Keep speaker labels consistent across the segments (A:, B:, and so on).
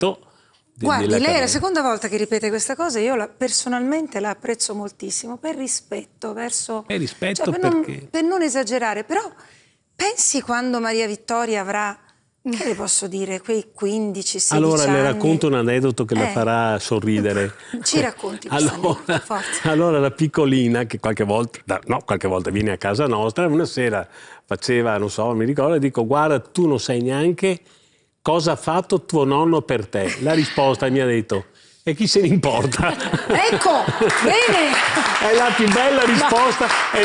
A: rispetto.
B: Guardi, lei è la seconda volta che ripete questa cosa, io personalmente la apprezzo moltissimo, per rispetto verso...
A: Per rispetto,
B: cioè,
A: perché...
B: per non esagerare, però pensi quando Maria Vittoria avrà, che le posso dire, quei 15-16
A: allora,
B: anni...
A: le racconto un aneddoto che la farà sorridere.
B: Ci racconti questo aneddoto, forza.
A: Allora, la piccolina, che qualche volta viene a casa nostra, una sera faceva, non so, mi ricordo, e dico, guarda, tu non sai neanche cosa ha fatto tuo nonno per te. La risposta mi ha detto, e chi se ne importa?
B: Ecco, bene!
A: È la più bella risposta, è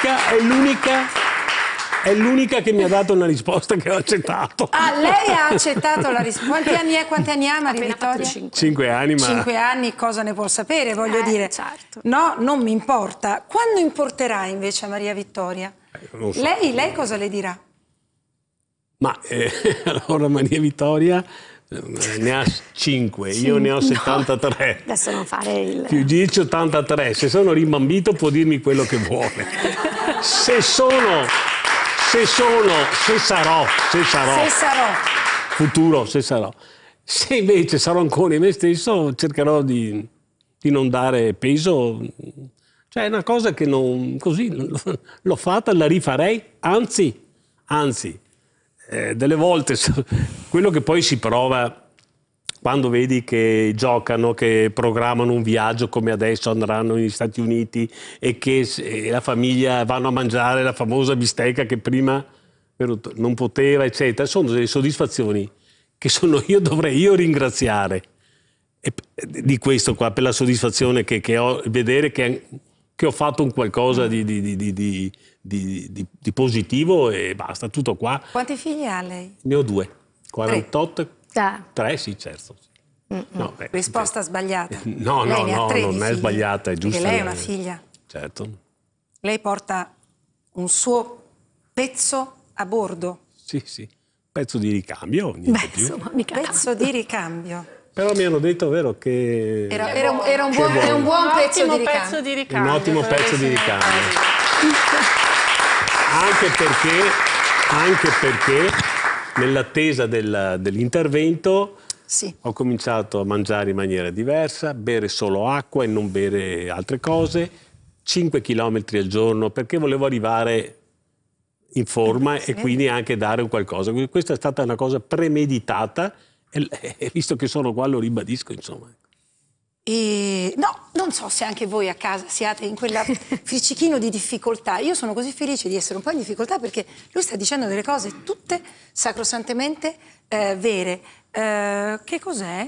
A: l'unica che mi ha dato una risposta che ho accettato.
B: Ah, lei ha accettato la risposta. Quanti anni ha Maria Vittoria?
A: 5 anni, ma...
B: 5 anni, cosa ne può sapere, voglio dire.
C: Certo.
B: No, non mi importa. Quando importerà invece a Maria Vittoria?
A: Non so.
B: Lei cosa le dirà?
A: Ma allora Maria Vittoria ne ha 5, io ne ho 73.
C: No, adesso non fare il...
A: Più 10, 83. Se sono rimbambito può dirmi quello che vuole. Se sarò, futuro, se sarò. Se invece sarò ancora in me stesso, cercherò di non dare peso. Cioè è una cosa che non... così l'ho fatta, la rifarei, anzi, delle volte quello che poi si prova quando vedi che giocano, che programmano un viaggio come adesso andranno negli Stati Uniti e che la famiglia vanno a mangiare la famosa bistecca che prima non poteva, eccetera, sono delle soddisfazioni che dovrei io ringraziare di questo qua, per la soddisfazione che ho, vedere che ho fatto un qualcosa di positivo e basta, tutto qua.
B: Quanti figli ha lei?
A: Ne ho 2, 48, 3 sì, certo.
B: No, risposta sbagliata.
A: No,
B: lei ne ha 3
A: non è sbagliata, è giusta.
B: Perché lei è una figlia.
A: Certo.
B: Lei porta un suo pezzo a bordo.
A: Sì, pezzo di ricambio, niente più.
C: Insomma, mica
B: pezzo di ricambio.
A: Però mi hanno detto, vero, che...
B: Era un buon pezzo di ricambio.
A: Un ottimo pezzo di ricambio. Anche perché nell'attesa dell'intervento ho cominciato a mangiare in maniera diversa, bere solo acqua e non bere altre cose, 5 chilometri al giorno, perché volevo arrivare in forma e quindi anche dare un qualcosa. Questa è stata una cosa premeditata e visto che sono qua lo ribadisco, insomma.
B: No, non so se anche voi a casa siate in quella friccichino di difficoltà. Io sono così felice di essere un po' in difficoltà perché lui sta dicendo delle cose tutte sacrosantemente vere. Che cos'è?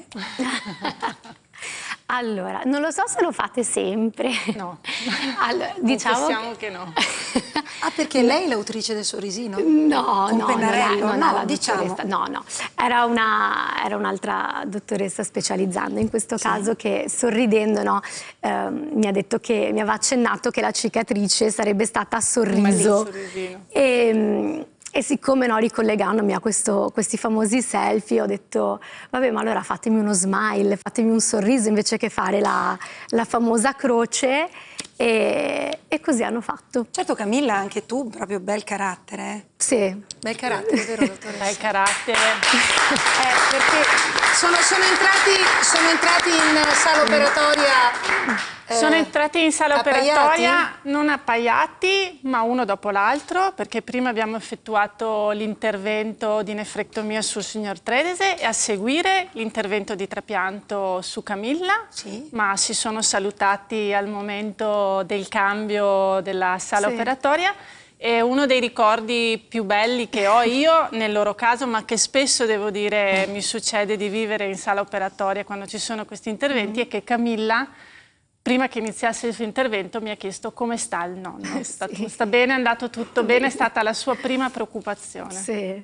C: Allora, non lo so se lo fate sempre.
B: No,
C: allora, diciamo
B: che no. Ah, perché lei è l'autrice del sorrisino?
C: No,
B: con
C: no,
B: Pennarello?
C: no,
B: diciamo.
C: No, era un'altra dottoressa specializzando in questo caso che sorridendo mi ha detto che mi aveva accennato che la cicatrice sarebbe stata a sorriso. E siccome ricollegandomi a questi famosi selfie ho detto vabbè, ma allora fatemi uno smile, fatemi un sorriso invece che fare la famosa croce e così hanno fatto.
B: Certo, Camilla, anche tu proprio bel carattere.
C: Sì.
B: Bel carattere, vero dottoressa?
D: Bel carattere.
B: Perché sono entrati in sala operatoria.
D: Sono entrati in sala operatoria non appaiati, ma uno dopo l'altro, perché prima abbiamo effettuato l'intervento di nefrectomia sul signor Tredese e a seguire l'intervento di trapianto su Camilla, ma si sono salutati al momento del cambio della sala operatoria. È uno dei ricordi più belli che ho io nel loro caso, ma che spesso, devo dire, mi succede di vivere in sala operatoria quando ci sono questi interventi, è che Camilla, prima che iniziasse il suo intervento, mi ha chiesto come sta il nonno. Sta bene, è andato tutto bene, è stata la sua prima preoccupazione.
C: Sì.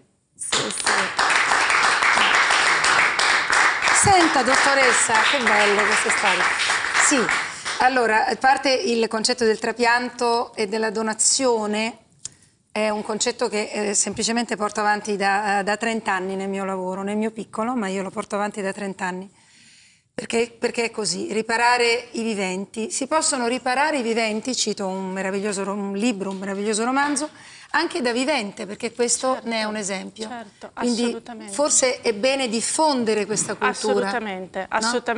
B: Senta, dottoressa, che bello questa storia. Sì, allora, a parte il concetto del trapianto e della donazione, è un concetto che semplicemente porto avanti da 30 anni nel mio lavoro, nel mio piccolo, ma io lo porto avanti da 30 anni. Perché è così, riparare i viventi. Si possono riparare i viventi, cito un libro, un meraviglioso romanzo, anche da vivente, perché questo ne è un esempio.
D: Certo,
B: quindi
D: assolutamente.
B: Forse è bene diffondere questa cultura.
D: Assolutamente,
B: no?
D: assolutamente.